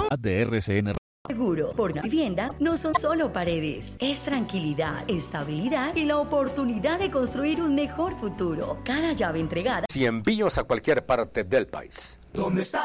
De RCN. Seguro, por una vivienda no son solo paredes, es tranquilidad, estabilidad y la oportunidad de construir un mejor futuro. Cada llave entregada. Si envíos a cualquier parte del país. ¿Dónde está?